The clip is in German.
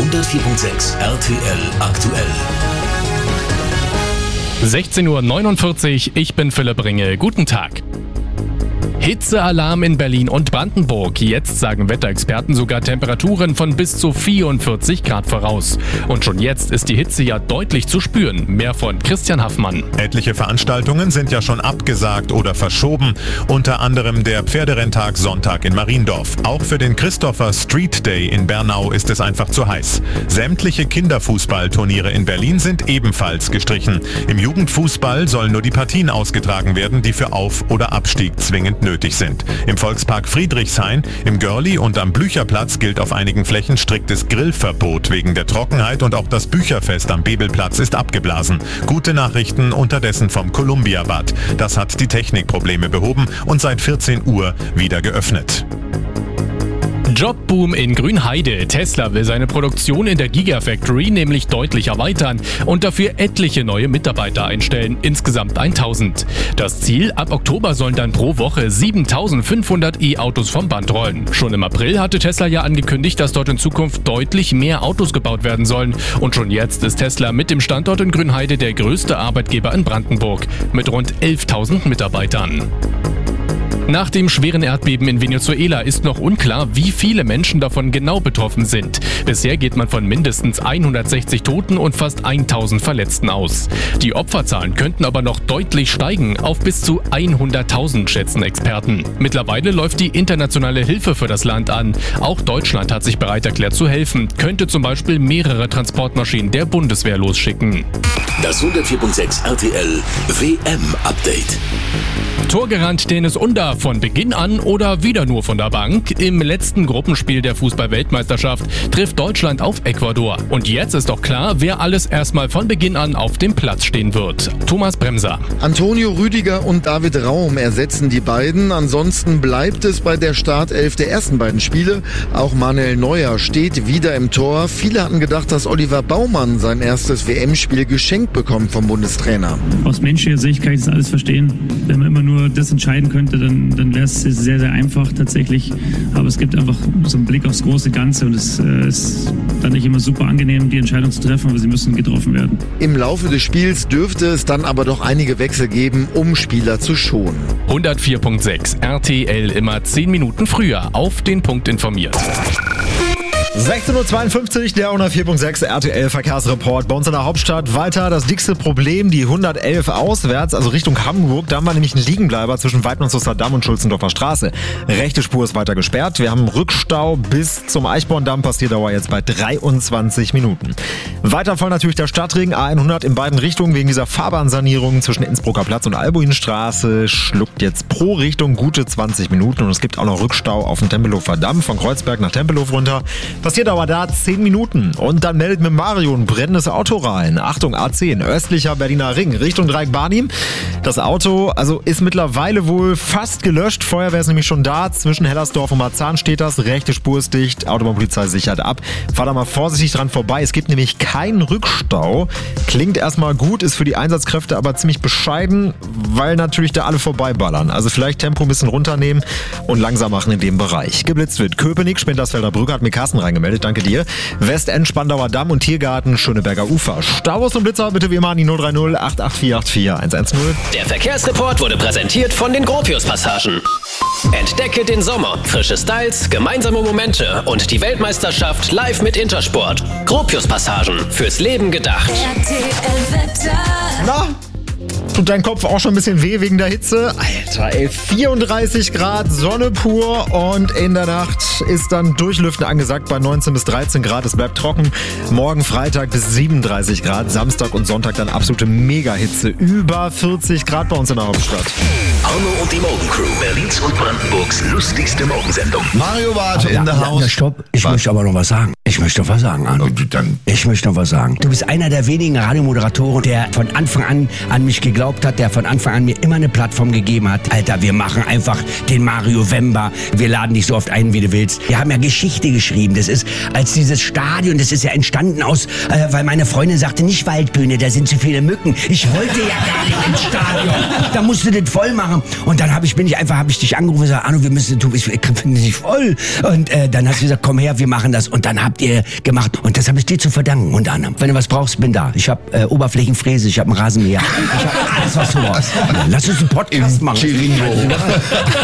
104.6 RTL aktuell. 16:49 Uhr, ich bin Philipp Ringe. Guten Tag. Hitzealarm in Berlin und Brandenburg. Jetzt sagen Wetterexperten sogar Temperaturen von bis zu 44 Grad voraus. Und schon jetzt ist die Hitze ja deutlich zu spüren. Mehr von Christian Haffmann. Etliche Veranstaltungen sind ja schon abgesagt oder verschoben. Unter anderem der Pferderenntag Sonntag in Mariendorf. Auch für den Christopher Street Day in Bernau ist es einfach zu heiß. Sämtliche Kinderfußballturniere in Berlin sind ebenfalls gestrichen. Im Jugendfußball sollen nur die Partien ausgetragen werden, die für Auf- oder Abstieg zwingend nötig sind. Im Volkspark Friedrichshain, im Görli und am Blücherplatz gilt auf einigen Flächen striktes Grillverbot wegen der Trockenheit und auch das Bücherfest am Bebelplatz ist abgeblasen. Gute Nachrichten unterdessen vom Columbia-Bad. Das hat die Technikprobleme behoben und seit 14 Uhr wieder geöffnet. Jobboom in Grünheide. Tesla will seine Produktion in der Gigafactory nämlich deutlich erweitern und dafür etliche neue Mitarbeiter einstellen, insgesamt 1000. Das Ziel, ab Oktober sollen dann pro Woche 7500 E-Autos vom Band rollen. Schon im April hatte Tesla ja angekündigt, dass dort in Zukunft deutlich mehr Autos gebaut werden sollen. Und schon jetzt ist Tesla mit dem Standort in Grünheide der größte Arbeitgeber in Brandenburg mit rund 11.000 Mitarbeitern. Nach dem schweren Erdbeben in Venezuela ist noch unklar, wie viele Menschen davon genau betroffen sind. Bisher geht man von mindestens 160 Toten und fast 1000 Verletzten aus. Die Opferzahlen könnten aber noch deutlich steigen, auf bis zu 100.000 schätzen Experten. Mittlerweile läuft die internationale Hilfe für das Land an. Auch Deutschland hat sich bereit erklärt zu helfen, könnte zum Beispiel mehrere Transportmaschinen der Bundeswehr losschicken. Das 104.6 RTL WM-Update. Torgerannt Deniz Undav von Beginn an oder wieder nur von der Bank? Im letzten Gruppenspiel der Fußball-Weltmeisterschaft trifft Deutschland auf Ecuador. Und jetzt ist doch klar, wer alles erstmal von Beginn an auf dem Platz stehen wird. Thomas Bremser. Antonio Rüdiger und David Raum ersetzen die beiden. Ansonsten bleibt es bei der Startelf der ersten beiden Spiele. Auch Manuel Neuer steht wieder im Tor. Viele hatten gedacht, dass Oliver Baumann sein erstes WM-Spiel geschenkt bekommt vom Bundestrainer. Aus menschlicher Sicht kann ich das alles verstehen. Wenn man immer nur das entscheiden könnte, dann wäre es sehr, sehr einfach tatsächlich. Aber es gibt einfach so einen Blick aufs große Ganze und es ist dann nicht immer super angenehm, die Entscheidung zu treffen, aber sie müssen getroffen werden. Im Laufe des Spiels dürfte es dann aber doch einige Wechsel geben, um Spieler zu schonen. 104.6 RTL immer 10 Minuten früher auf den Punkt informiert. 16:52 Uhr, der 104.6 RTL Verkehrsreport. Bei uns in der Hauptstadt weiter das dickste Problem, die 111 auswärts, also Richtung Hamburg. Da haben wir nämlich einen Liegenbleiber zwischen Weidmannshoster und Schulzendorfer Straße. Rechte Spur ist weiter gesperrt. Wir haben einen Rückstau bis zum Eichborndamm. Passiertdauer jetzt bei 23 Minuten. Weiter voll natürlich der Stadtring A100 in beiden Richtungen wegen dieser Fahrbahnsanierung zwischen Innsbrucker Platz und Albuinstraße. Schluckt jetzt pro Richtung gute 20 Minuten und es gibt auch noch Rückstau auf dem Tempelhofer Damm von Kreuzberg nach Tempelhof runter. Passiertdauer da 10 Minuten. Und dann meldet mir Mario ein brennendes Auto rein. Achtung, A10, östlicher Berliner Ring, Richtung Dreieck-Barnim. Das Auto ist mittlerweile wohl fast gelöscht. Feuerwehr ist nämlich schon da. Zwischen Hellersdorf und Marzahn steht das. Rechte Spur ist dicht. Autobahnpolizei sichert ab. Fahr da mal vorsichtig dran vorbei. Es gibt nämlich keinen Rückstau. Klingt erstmal gut, ist für die Einsatzkräfte aber ziemlich bescheiden, weil natürlich da alle vorbeiballern. Also vielleicht Tempo ein bisschen runternehmen und langsam machen in dem Bereich. Geblitzt wird Köpenick, Spindlersfelder Brücke, hat mir Carsten reingemeldet, danke dir. Westend, Spandauer Damm und Tiergarten, Schöneberger Ufer. Staus und Blitzer bitte wie immer an die 030 88484 110. Der Verkehrsreport wurde präsentiert von den Gropius-Passagen. Entdecke den Sommer, frische Styles, gemeinsame Momente und die Weltmeisterschaft live mit Intersport. Gropius-Passagen, fürs Leben gedacht. Na? Tut dein Kopf auch schon ein bisschen weh wegen der Hitze? Alter, 34 Grad, Sonne pur und in der Nacht ist dann Durchlüften angesagt bei 19 bis 13 Grad. Es bleibt trocken. Morgen Freitag bis 37 Grad, Samstag und Sonntag dann absolute Mega-Hitze. Über 40 Grad bei uns in der Hauptstadt. Arno und die Morgencrew, Berlins und Brandenburgs lustigste Morgensendung. Mario Warte in der Haus. Ja, stopp. Ich möchte aber noch was sagen. Arno. Ich möchte noch was sagen. Du bist einer der wenigen Radiomoderatoren, der von Anfang an mich geglaubt hat, der von Anfang an mir immer eine Plattform gegeben hat. Alter, wir machen einfach den Mario Wember. Wir laden dich so oft ein, wie du willst. Wir haben ja Geschichte geschrieben. Das ist als dieses Stadion, das ist ja entstanden aus, weil meine Freundin sagte, nicht Waldbühne, da sind zu viele Mücken. Ich wollte ja gar nicht ins Stadion. Da musst du das voll machen. Und dann habe ich dich angerufen und gesagt, Arno, wir müssen, ich finde nicht voll. Und dann hast du gesagt, komm her, wir machen das. Und dann habt habt ihr gemacht. Und das habe ich dir zu verdanken, unter anderem. Wenn du was brauchst, bin da. Ich habe Oberflächenfräse, ich habe einen Rasenmäher. Ich habe alles, was du brauchst. Lass uns einen Podcast machen.